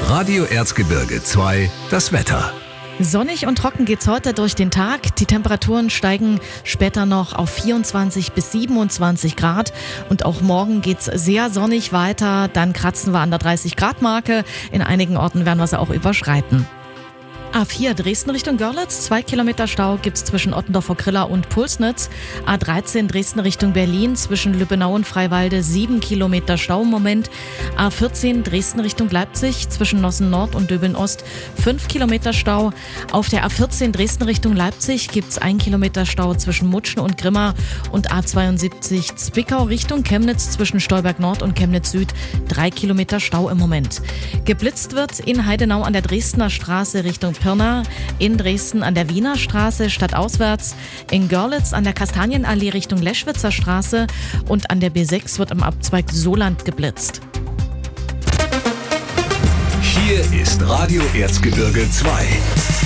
Radio Erzgebirge 2, das Wetter. Sonnig und trocken geht's heute durch den Tag. Die Temperaturen steigen später noch auf 24 bis 27 Grad. Und auch morgen geht's sehr sonnig weiter. Dann kratzen wir an der 30-Grad-Marke. In einigen Orten werden wir sie auch überschreiten. A4 Dresden Richtung Görlitz, 2 Kilometer Stau gibt's zwischen Ottendorfer Griller und Pulsnitz. A13 Dresden Richtung Berlin, zwischen Lübbenau und Freiwalde 7 Kilometer Stau im Moment. A14 Dresden Richtung Leipzig, zwischen Nossen Nord und Döbeln Ost 5 Kilometer Stau. Auf der A14 Dresden Richtung Leipzig gibt's 1 Kilometer Stau zwischen Mutschen und Grimma. Und A72 Zwickau Richtung Chemnitz, zwischen Stolberg Nord und Chemnitz Süd 3 Kilometer Stau im Moment. Geblitzt wird in Heidenau an der Dresdner Straße Richtung Pirna, in Dresden an der Wiener Straße stadtauswärts, in Görlitz an der Kastanienallee Richtung Leschwitzer Straße und an der B6 wird am Abzweig Soland geblitzt. Hier ist Radio Erzgebirge 2.